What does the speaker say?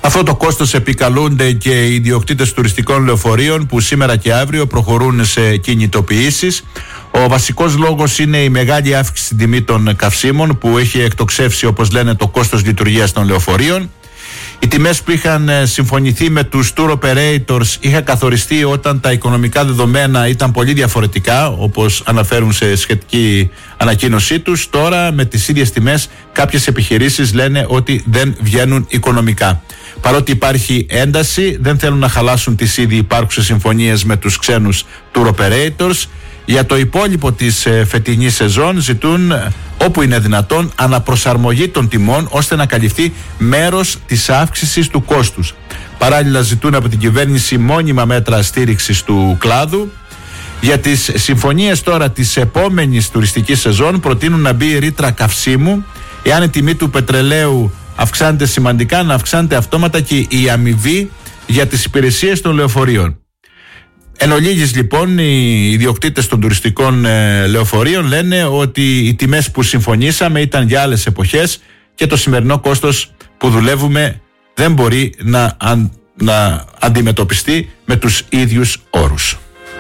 Αυτό το κόστος επικαλούνται και οι ιδιοκτήτες τουριστικών λεωφορείων που σήμερα και αύριο προχωρούν σε κινητοποιήσεις. Ο βασικός λόγος είναι η μεγάλη αύξηση στην τιμή των καυσίμων που έχει εκτοξεύσει, όπως λένε, το κόστος λειτουργίας των λεωφορείων. Οι τιμές που είχαν συμφωνηθεί με τους tour operators είχαν καθοριστεί όταν τα οικονομικά δεδομένα ήταν πολύ διαφορετικά, όπως αναφέρουν σε σχετική ανακοίνωσή τους. Τώρα με τις ίδιες τιμές κάποιες επιχειρήσεις λένε ότι δεν βγαίνουν οικονομικά. Παρότι υπάρχει ένταση, δεν θέλουν να χαλάσουν τις ήδη υπάρχουσες συμφωνίες με τους ξένους tour operators. Για το υπόλοιπο της φετινής σεζόν ζητούν, όπου είναι δυνατόν, αναπροσαρμογή των τιμών ώστε να καλυφθεί μέρος της αύξησης του κόστους. Παράλληλα ζητούν από την κυβέρνηση μόνιμα μέτρα στήριξης του κλάδου. Για τις συμφωνίες τώρα της επόμενης τουριστικής σεζόν προτείνουν να μπει ρήτρα καυσίμου. Εάν η τιμή του πετρελαίου αυξάνεται σημαντικά, να αυξάνεται αυτόματα και η αμοιβή για τις υπηρεσίες των λεωφορείων. Εν ολίγης λοιπόν, οι ιδιοκτήτες των τουριστικών λεωφορείων λένε ότι οι τιμές που συμφωνήσαμε ήταν για άλλες εποχές και το σημερινό κόστος που δουλεύουμε δεν μπορεί να αντιμετωπιστεί με τους ίδιους όρους.